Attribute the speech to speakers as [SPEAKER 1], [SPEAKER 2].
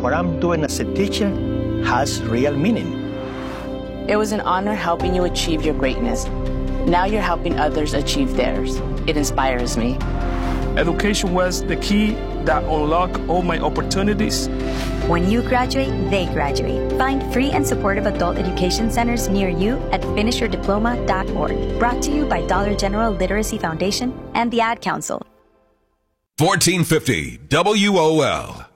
[SPEAKER 1] what I'm doing as a teacher has real meaning.
[SPEAKER 2] It was an honor helping you achieve your greatness. Now you're helping others achieve theirs. It inspires me.
[SPEAKER 3] Education was the key that unlocked all my opportunities.
[SPEAKER 4] When you graduate, they graduate. Find free and supportive adult education centers near you at finishyourdiploma.org. Brought to you by Dollar General Literacy Foundation and the Ad Council.
[SPEAKER 5] 1450 WOL.